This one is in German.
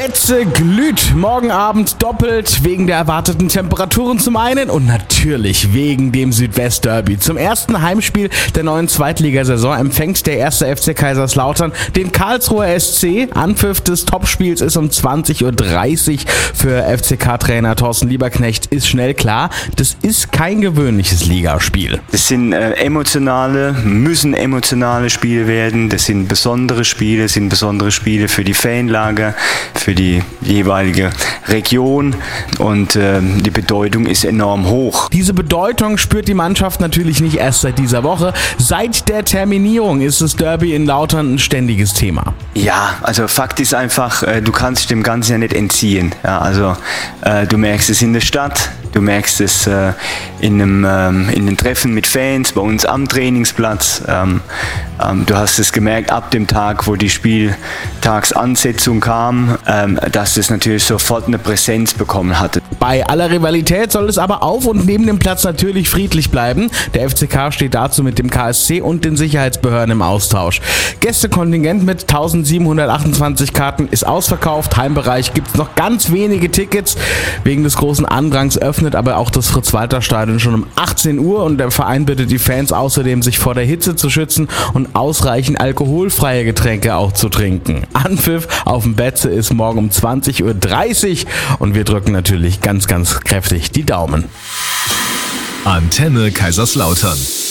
Betze glüht morgen Abend doppelt wegen der erwarteten Temperaturen zum einen und natürlich wegen dem Südwestderby. Zum ersten Heimspiel der neuen Zweitligasaison empfängt der erste FC Kaiserslautern den Karlsruher SC. Anpfiff des Topspiels ist um 20:30 Uhr. Für FCK-Trainer Thorsten Lieberknecht ist schnell klar, das ist kein gewöhnliches Ligaspiel. Das sind müssen emotionale Spiele werden. Das sind besondere Spiele für die Fanlager, für die jeweilige Region und die Bedeutung ist enorm hoch. Diese Bedeutung spürt die Mannschaft natürlich nicht erst seit dieser Woche. Seit der Terminierung ist das Derby in Lautern ein ständiges Thema. Ja, also Fakt ist einfach, du kannst dem Ganzen ja nicht entziehen. Ja, also du merkst es in der Stadt, du merkst es in den Treffen mit Fans, bei uns am Trainingsplatz. Du hast es gemerkt ab dem Tag, wo die Spieltagsansetzung kam, dass es natürlich sofort eine Präsenz bekommen hatte. Bei aller Rivalität soll es aber auf und neben dem Platz natürlich friedlich bleiben. Der FCK steht dazu mit dem KSC und den Sicherheitsbehörden im Austausch. Gästekontingent mit 1728 Karten ist ausverkauft. Heimbereich gibt es noch ganz wenige Tickets. Wegen des großen Andrangs öffnet aber auch das Fritz-Walter-Stadion schon um 18 Uhr und der Verein bittet die Fans außerdem, sich vor der Hitze zu schützen und ausreichend alkoholfreie Getränke auch zu trinken. Anpfiff auf dem Betze ist morgen um 20:30 Uhr und wir drücken natürlich ganz, ganz kräftig die Daumen. Antenne Kaiserslautern.